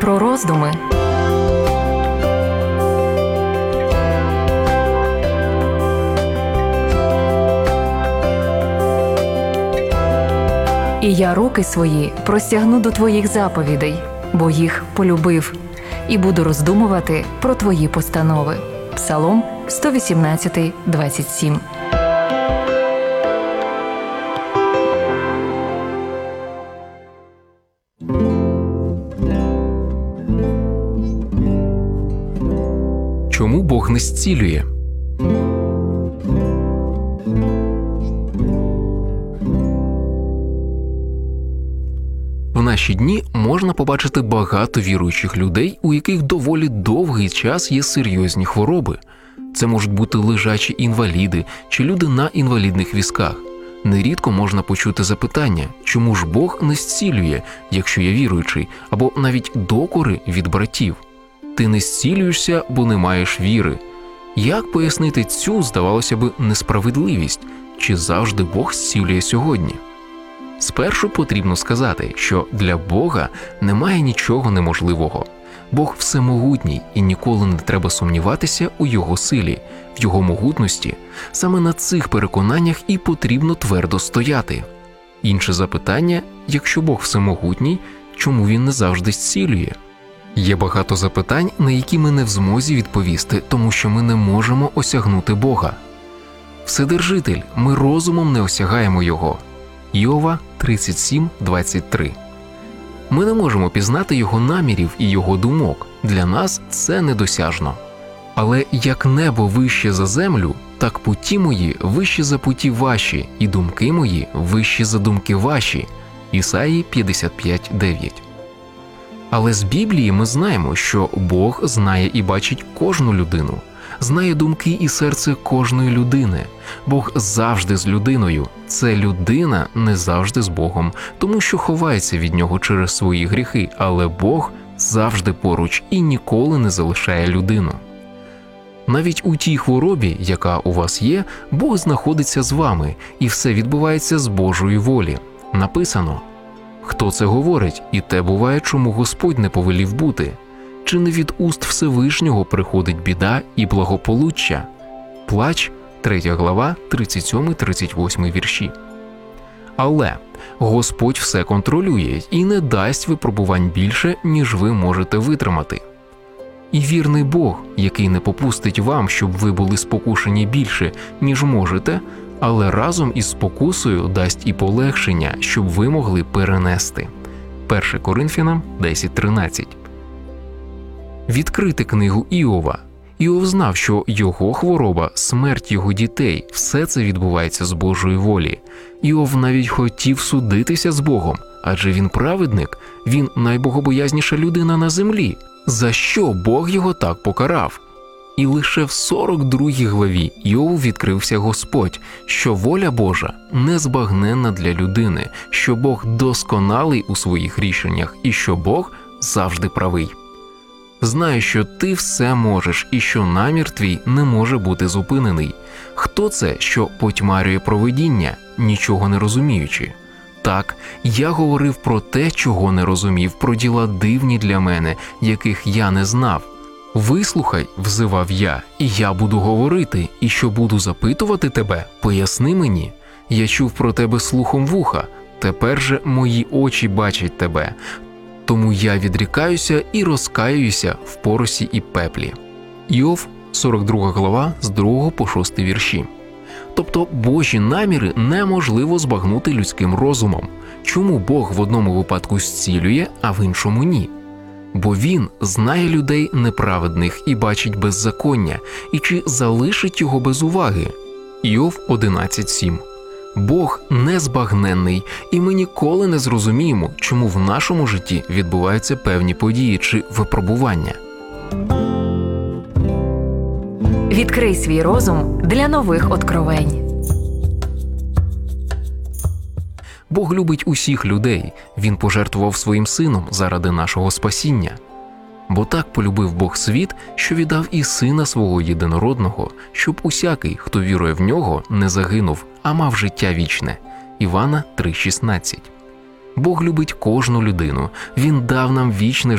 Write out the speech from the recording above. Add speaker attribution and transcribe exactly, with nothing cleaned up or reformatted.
Speaker 1: про роздуми. І я руки свої простягну до твоїх заповідей, бо їх полюбив, і буду роздумувати про твої постанови. Псалом сто вісімнадцять, двадцять сім.
Speaker 2: Чому Бог не зцілює? В наші дні можна побачити багато віруючих людей, у яких доволі довгий час є серйозні хвороби. Це можуть бути лежачі інваліди чи люди на інвалідних візках. Нерідко можна почути запитання, чому ж Бог не зцілює, якщо я віруючий, або навіть докори від братів. Ти не зцілюєшся, бо не маєш віри. Як пояснити цю, здавалося б, несправедливість? Чи завжди Бог зцілює сьогодні? Спершу потрібно сказати, що для Бога немає нічого неможливого. Бог всемогутній, і ніколи не треба сумніватися у Його силі, в Його могутності. Саме на цих переконаннях і потрібно твердо стояти. Інше запитання, якщо Бог всемогутній, чому Він не завжди зцілює? Є багато запитань, на які ми не в змозі відповісти, тому що ми не можемо осягнути Бога. Вседержитель, ми розумом не осягаємо Його. Іова тридцять сім, двадцять три. Ми не можемо пізнати Його намірів і Його думок. Для нас це недосяжно. Але як небо вище за землю, так путі мої вищі за путі ваші, і думки мої вищі за думки ваші. Ісаї п'ятдесят п'ять, дев'ять. Але з Біблії ми знаємо, що Бог знає і бачить кожну людину, знає думки і серце кожної людини. Бог завжди з людиною. Це людина не завжди з Богом, тому що ховається від Нього через свої гріхи, але Бог завжди поруч і ніколи не залишає людину. Навіть у тій хворобі, яка у вас є, Бог знаходиться з вами, і все відбувається з Божої волі. Написано: «Хто це говорить, і те буває, чому Господь не повелів бути? Чи не від уст Всевишнього приходить біда і благополуччя?» Плач, третя глава, тридцять сьомий, тридцять восьмий вірші. Але Господь все контролює і не дасть випробувань більше, ніж ви можете витримати. І вірний Бог, який не попустить вам, щоб ви були спокушені більше, ніж можете, але разом із спокусою дасть і полегшення, щоб ви могли перенести. перше Коринфянам десять, тринадцять. Відкрити книгу Іова. Іов знав, що його хвороба, смерть його дітей – все це відбувається з Божої волі. Іов навіть хотів судитися з Богом, адже він праведник, він найбогобоязніша людина на землі. За що Бог його так покарав? І лише в сорок другій главі Іову відкрився Господь, що воля Божа незбагненна для людини, що Бог досконалий у своїх рішеннях і що Бог завжди правий. Знаю, що ти все можеш і що намір твій не може бути зупинений. Хто це, що потьмарює провидіння, нічого не розуміючи? Так, я говорив про те, чого не розумів, про діла дивні для мене, яких я не знав. «Вислухай», – взивав я, – «і я буду говорити, і що буду запитувати тебе, поясни мені. Я чув про тебе слухом вуха, тепер же мої очі бачать тебе. Тому я відрікаюся і розкаюся в поросі і пеплі». Іов, сорок друга глава, з другого по шостий вірші. Тобто Божі наміри неможливо збагнути людським розумом. Чому Бог в одному випадку зцілює, а в іншому ні? Бо Він знає людей неправедних і бачить беззаконня, і чи залишить його без уваги? Іов одинадцять, сім. Бог незбагненний, і ми ніколи не зрозуміємо, чому в нашому житті відбуваються певні події чи випробування.
Speaker 1: Відкрий свій розум для нових откровень.
Speaker 2: Бог любить усіх людей. Він пожертвував своїм сином заради нашого спасіння. Бо так полюбив Бог світ, що віддав і сина свого єдинородного, щоб усякий, хто вірує в нього, не загинув, а мав життя вічне. Івана три, шістнадцять. Бог любить кожну людину. Він дав нам вічне